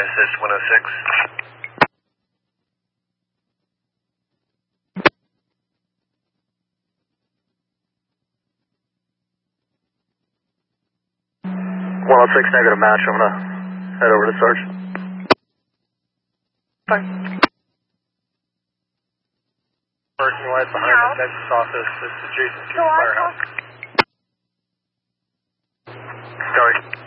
assist 106. Negative match. I'm gonna head over to Sarge. Fine. Parking lot behind the Texas office. It's adjacent to the firehouse. Sorry.